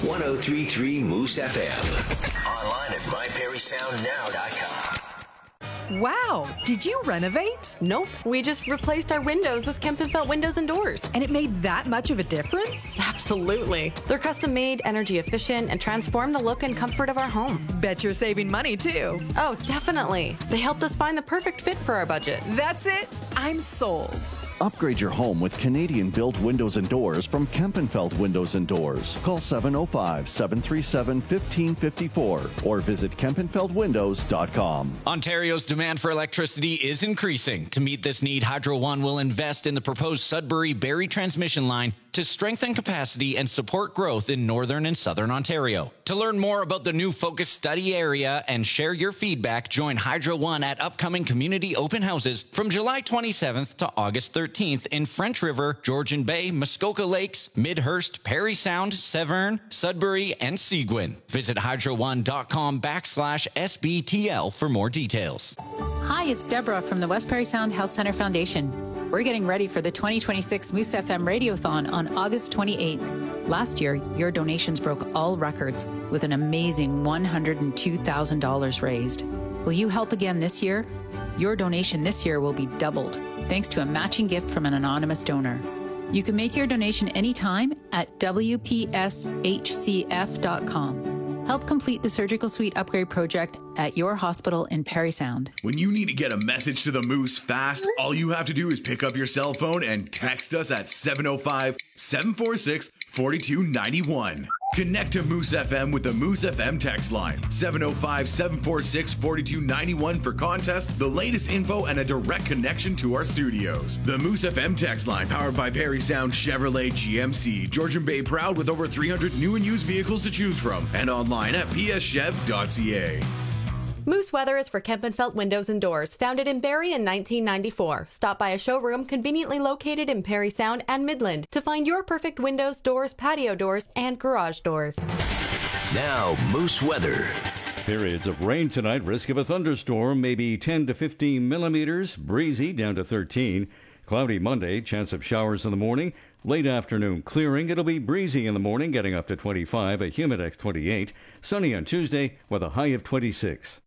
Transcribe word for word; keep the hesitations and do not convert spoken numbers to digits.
one oh three point three Moose F M. Online at my perry sound now dot com. Wow, did you renovate? Nope, we just replaced our windows with Kempenfelt windows and doors. And it made that much of a difference? Absolutely. They're custom made, energy efficient, and transform the look and comfort of our home. Bet you're saving money too. Oh, definitely. They helped us find the perfect fit for our budget. That's it. I'm sold. Upgrade your home with Canadian-built windows and doors from Kempenfelt Windows and Doors. Call seven oh five, seven three seven, one five five four or visit kempenfelt windows dot com. Ontario's demand for electricity is increasing. To meet this need, Hydro One will invest in the proposed Sudbury-Barrie transmission line to strengthen capacity and support growth in northern and southern Ontario. To learn more about the new focus study area and share your feedback, join Hydro One at upcoming community open houses from July twenty-seventh to August thirteenth in French River, Georgian Bay, Muskoka Lakes, Midhurst, Parry Sound, Severn, Sudbury, and Seguin. Visit hydro one dot com backslash S B T L for more details. Hi, it's Deborah from the West Parry Sound Health Center Foundation. We're getting ready for the twenty twenty-six Moose F M Radiothon on August twenty-eighth. Last year, your donations broke all records with an amazing one hundred two thousand dollars raised. Will you help again this year? Your donation this year will be doubled, thanks to a matching gift from an anonymous donor. You can make your donation anytime at w p s h c f dot com. Help complete the surgical suite upgrade project at your hospital in Parry Sound. When you need to get a message to the Moose fast, all you have to do is pick up your cell phone and text us at seven oh five, seven four six, four two nine one. Connect to Moose F M with the Moose F M text line, seven oh five, seven four six, four two nine one for contests, the latest info, and a direct connection to our studios. The Moose F M text line, powered by Parry Sound Chevrolet G M C. Georgian Bay proud with over three hundred new and used vehicles to choose from, and online at p s chev dot c a. Moose Weather is for Kempenfelt Windows and Doors, founded in Barrie in nineteen ninety-four. Stop by a showroom conveniently located in Parry Sound and Midland to find your perfect windows, doors, patio doors, and garage doors. Now, Moose Weather. Periods of rain tonight, risk of a thunderstorm, maybe ten to fifteen millimeters, breezy down to thirteen. Cloudy Monday, chance of showers in the morning. Late afternoon clearing, it'll be breezy in the morning, getting up to twenty-five, a humid X twenty-eight. Sunny on Tuesday with a high of twenty-six.